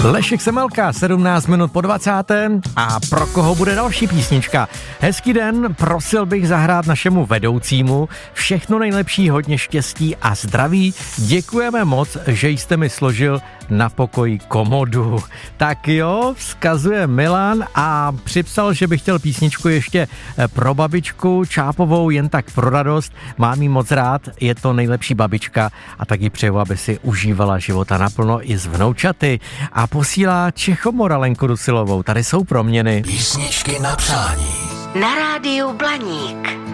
Lešek Semelka, 17 minut po 20. A pro koho bude další písnička? Hezký den, prosil bych zahrát našemu vedoucímu. Všechno nejlepší, hodně štěstí a zdraví. Děkujeme moc, že jste mi složil na pokoji komodu. Tak jo, vzkazuje Milan a připsal, že by chtěl písničku ještě pro babičku Čápovou, jen tak pro radost. Mám jí moc rád, je to nejlepší babička a taky přeju, aby si užívala života naplno i s vnoučaty. A posílá Čechomora Lenku Dusilovou. Tady jsou proměny. Písničky na přání. Na rádiu Blaník.